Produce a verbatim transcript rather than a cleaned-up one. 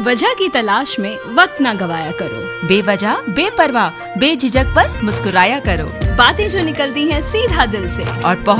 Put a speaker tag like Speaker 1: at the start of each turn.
Speaker 1: वजह की तलाश में वक्त न गवाया करो।
Speaker 2: बेवजह बेपरवाह बेझिझक बस मुस्कुराया करो।
Speaker 1: बातें जो निकलती हैं सीधा दिल से
Speaker 2: और